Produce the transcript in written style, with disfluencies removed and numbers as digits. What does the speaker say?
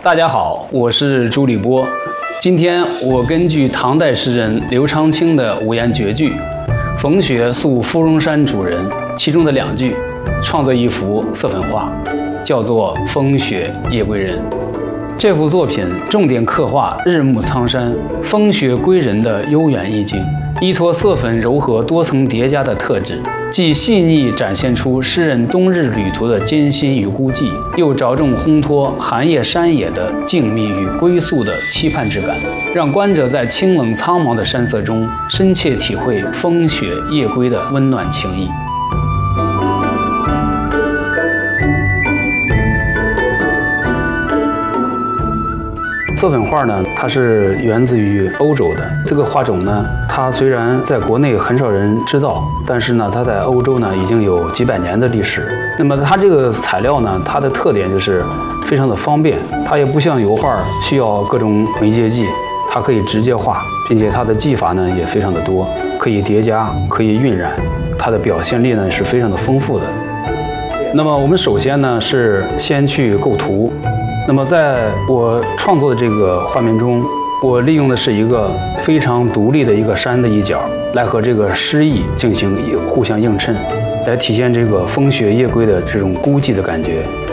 大家好，我是朱立波。今天我根据唐代诗人刘长卿的五言绝句《逢雪宿芙蓉山主人》其中的2句，创作一幅色粉画，叫做《风雪夜归人》。这幅作品重点刻画日暮苍山、风雪归人的悠远意境，依托色粉柔和多层叠加的特质，既细腻展现出诗人冬日旅途的艰辛与孤寂，又着重烘托寒夜山野的静谧与归宿的期盼之感，让观者在清冷苍茫的山色中深切体会风雪夜归的温暖情谊。色粉画呢，它是源自于欧洲的。这个画种呢，它虽然在国内很少人知道，但是呢，它在欧洲呢已经有几百年的历史。那么它这个材料呢，它的特点就是非常的方便，它也不像油画需要各种媒介剂，它可以直接画，并且它的技法呢也非常的多，可以叠加，可以晕染，它的表现力呢是非常的丰富的。那么我们首先呢是先去构图。那么在我创作的这个画面中，我利用的是一个非常独立的一个山的一角，来和这个诗意进行互相映衬，来体现这个风雪夜归的这种孤寂的感觉。